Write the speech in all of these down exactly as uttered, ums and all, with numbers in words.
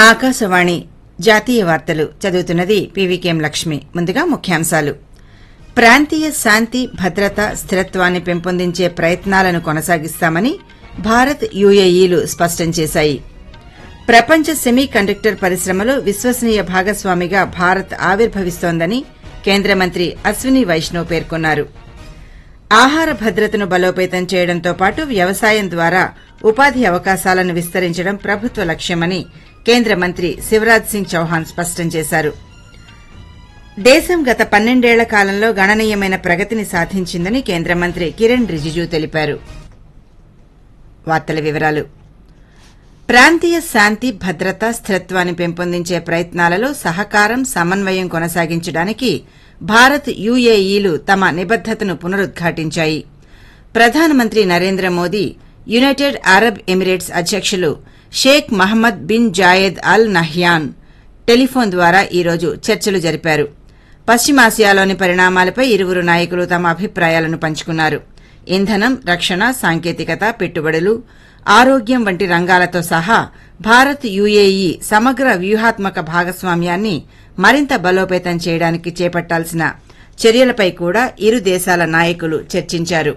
ఆకాశవాణి జాతీయ వార్తలు చదువుతున్నది పీవీకేఎం లక్ష్మి. ముందుగా ముఖ్యాంశాలు. ప్రాంతీయ శాంతి భద్రత స్థిరత్వాన్ని పెంపొందించే ప్రయత్నాలను కొనసాగిస్తామని భారత్ యూఏఈలు స్పష్టం చేశాయి. ప్రపంచ సెమీ కండక్టర్ పరిశ్రమలో విశ్వసనీయ భాగస్వామిగా భారత్ ఆవిర్భవిస్తోందని కేంద్ర మంత్రి అశ్విని వైష్ణవ్ పేర్కొన్నారు. ఆహార భద్రతను బలోపేతం చేయడంతో పాటు వ్యవసాయం ద్వారా ఉపాధి అవకాశాలను విస్తరించడం ప్రభుత్వ లక్ష్యమని కేంద్ర మంత్రి శివరాజ్ సింగ్ చౌహాన్ స్పష్టం చేశారు. దేశం గత పన్నెండేళ్ల కాలంలో గణనీయమైన ప్రగతిని సాధించిందని కేంద్ర మంత్రి కిరణ్ రిజిజు తెలిపారు. వార్తల వివరాలు. ప్రాంతీయ శాంతి భద్రత స్థిరత్వాన్ని పెంపొందించే ప్రయత్నాలలో సహకారం సమన్వయం కొనసాగించడానికి భారత్ యూఏఈలు తమ నిబద్దతను పునరుద్ఘాటించాయి. ప్రధానమంత్రి Narendra Modi United Arab Emirates అధ్యకులు Sheikh Mohammed bin Zayed Al Nahyan telephone ద్వారా ఈ రోజు చర్చలు జరిపారు. పశ్చిమాసియాలోని పరిణామాలపై ఇరువురు నాయకులు తమ అభిప్రాయాలను పంచుకున్నారు. ఇంధనం, రక్షణ, సాంకేతికత, పెట్టుబడులు, ఆరోగ్యం వంటి రంగాలతో సహా భారత్ యూఏఈ సమగ్ర వ్యూహాత్మక భాగస్వామ్యాన్ని మరింత బలోపేతం చేయడానికి చేపట్టాల్సిన చర్యలపై కూడా ఇరు దేశాల నాయకులు చర్చించారు.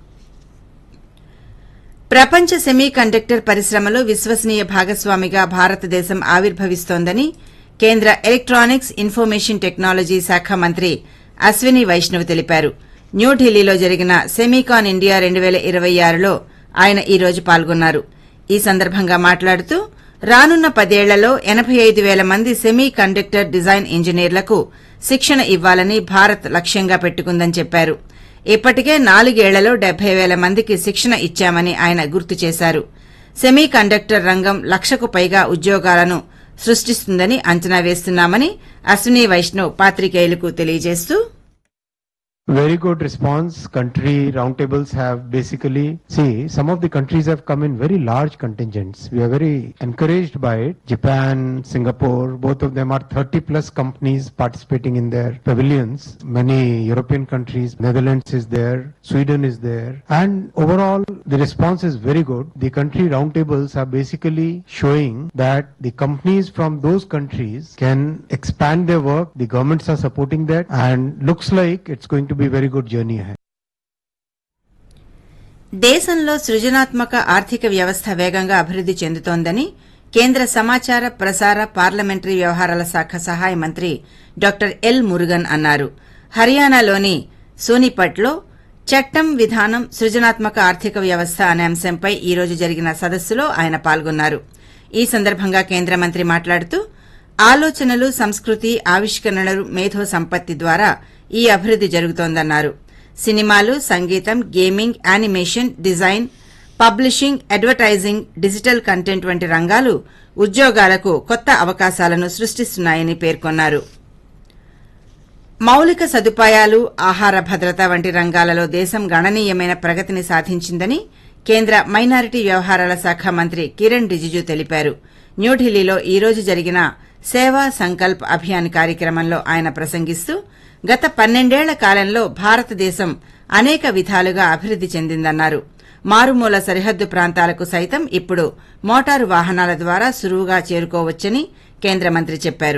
ప్రపంచ సెమీ కండక్టర్ పరిశ్రమలో విశ్వసనీయ భాగస్వామిగా భారతదేశం ఆవిర్భవిస్తోందని కేంద్ర ఎలక్టానిక్స్ ఇన్ఫర్మేషన్ టెక్నాలజీ శాఖ మంత్రి అశ్విని వైష్ణవ్ తెలిపారు. న్యూఢిల్లీలో జరిగిన సెమీకాన్ ఇండియా రెండు పేల ఇరవై ఆరులో ఆయన ఈ రోజు పాల్గొన్నారు. ఈ సందర్భంగా మాట్లాడుతూ రానున్న పదేళ్లలో ఎనబై ఐదు పేల మంది సెమీ కండక్టర్ డిజైన్ ఇంజనీర్లకు శిక్షణ ఇవ్వాలని భారత్ లక్ష్యంగా పెట్టుకుందని చెప్పారు. ఇప్పటికే నాలుగేళ్లలో డెబ్బై పేల మందికి శిక్షణ ఇచ్చామని ఆయన గుర్తు చేశారు. సెమీ కండక్టర్ రంగం లక్షకు పైగా ఉద్యోగాలను సృష్టిస్తుందని అంచనా వేస్తున్నామని అశ్విని వైష్ణవ్ పాత్రికేయులకు తెలియజేస్తూ, Very good response. Country roundtables have basically, see, some of the countries have come in very large contingents. We are very encouraged by it. Japan, Singapore, both of them are thirty plus companies participating in their pavilions. Many European countries, Netherlands is there, Sweden is there. And overall, the response is very good. The country roundtables are basically showing that the companies from those countries can expand their work. The governments are supporting that, and looks like it's going to be very good journey ahead. దేశంలో సృజనాత్మక ఆర్థిక వ్యవస్థ వేగంగా అభివృద్ది చెందుతోందని కేంద్ర సమాచార ప్రసార parliamentary వ్యవహారాల శాఖ సహాయ మంత్రి డాక్టర్ ఎల్ మురుగన్ అన్నారు. హర్యానాలోని సోనిపట్లో చట్టం, విధానం, సృజనాత్మక ఆర్థిక వ్యవస్థ అనే అంశంపై ఈ రోజు జరిగిన సదస్సులో ఆయన పాల్గొన్నారు. ఈ సందర్భంగా కేంద్ర మంత్రి మాట్లాడుతూ ఆలోచనలు, సంస్కృతి, ఆవిష్కరణలు, మేధో సంపత్తి ద్వారా ఈ అభివృద్ది జరుగుతోందన్నారు. సినిమాలు, సంగీతం, gaming, animation, design, publishing, advertising, digital content వంటి రంగాలు ఉద్యోగాలకు కొత్త అవకాశాలను సృష్టిస్తున్నాయని పేర్కొన్నారు. మౌలిక సదుపాయాలు, ఆహార భద్రత వంటి రంగాలలో దేశం గణనీయమైన ప్రగతిని సాధించిందని కేంద్ర మైనారిటీ వ్యవహారాల శాఖ మంత్రి కిరణ్ రిజిజు తెలిపారు. న్యూఢిల్లీలో ఈ రోజు జరిగిన సేవా సంకల్ప్ అభియాన్ కార్యక్రమంలో ఆయన ప్రసంగిస్తూ గత పన్నెండేళ్ల కాలంలో భారతదేశం అనేక విధాలుగా అభివృద్ది చెందిందన్నారు. మారుమూల సరిహద్దు ప్రాంతాలకు సైతం ఇప్పుడు మోటారు వాహనాల ద్వారా సులువుగా చేరుకోవచ్చని కేంద్ర మంత్రి చెప్పారు.